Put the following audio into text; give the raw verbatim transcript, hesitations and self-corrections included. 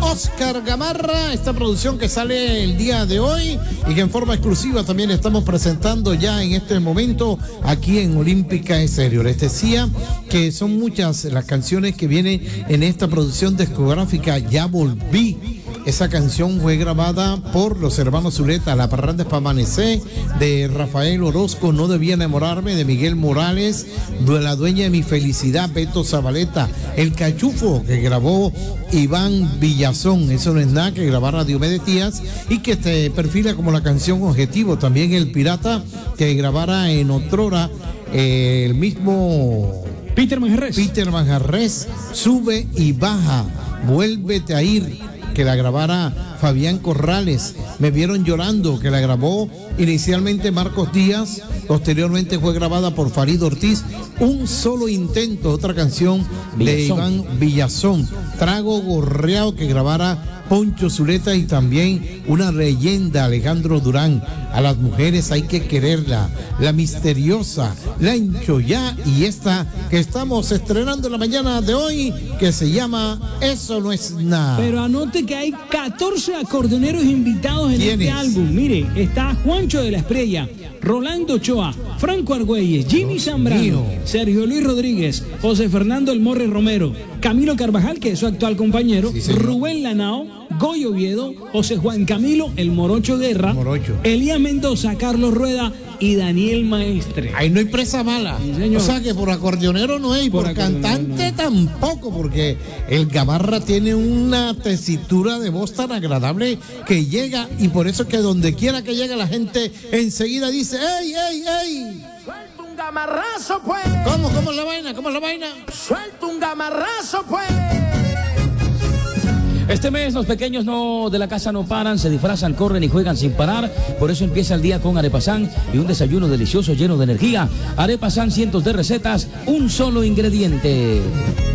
Oscar Gamarra, esta producción que sale el día de hoy y que en forma exclusiva también estamos presentando ya en este momento aquí en Olímpica Estéreo. Les decía que son muchas las canciones que vienen en esta producción discográfica Ya Volví. Esa canción fue grabada por los hermanos Zuleta, La Parranda es pa' Amanecer, de Rafael Orozco, No Debía Enamorarme, de Miguel Morales, de La Dueña de Mi Felicidad, Beto Zabaleta, El Cachufo, que grabó Iván Villazón, Eso No Es Nada, que grabara Diomedes Díaz, y que se perfila como la canción Objetivo. También El Pirata, que grabara en otrora eh, el mismo Peter Manjarres. Peter Manjarres, Sube y Baja, Vuélvete a Ir, que la grabara Fabián Corrales, Me Vieron Llorando, que la grabó inicialmente Marcos Díaz, posteriormente fue grabada por Farid Ortiz, Un Solo Intento, otra canción de Villazón. Iván Villazón, Trago Gorreado, que grabara Poncho Zuleta, y también una leyenda, Alejandro Durán, A las mujeres hay que quererla, La Misteriosa, La Enchollá, y esta que estamos estrenando en la mañana de hoy, que se llama Eso No Es Nada. Pero anote que hay catorce acordeoneros invitados en ¿Quiénes? este álbum. Mire, está Juancho de la Estrella, Rolando Ochoa, Franco Argüelles, Jimmy Dios Zambrano, mío. Sergio Luis Rodríguez, José Fernando El Morre Romero, Camilo Carvajal, que es su actual compañero, Sí, señor. Rubén Lanao, Goyo Oviedo, José Juan Camilo El Morocho Guerra, Morocho. Elías Mendoza, Carlos Rueda y Daniel Maestre. Ahí no hay presa mala. Sí, señor. O sea que por acordeonero no hay, por, Por cantante acordeonero tampoco, porque el Gamarra tiene una tesitura de voz tan agradable que llega, y por eso es que donde quiera que llegue la gente enseguida dice, ¡ey, ey, ey! Suelta un gamarrazo, pues. ¿Cómo, cómo es la vaina? ¿Cómo es la vaina? Suelta un gamarrazo, pues. Este mes los pequeños no de la casa no paran, se disfrazan, corren y juegan sin parar. Por eso empieza el día con Arepasán y un desayuno delicioso lleno de energía. Arepasán, cientos de recetas, un solo ingrediente.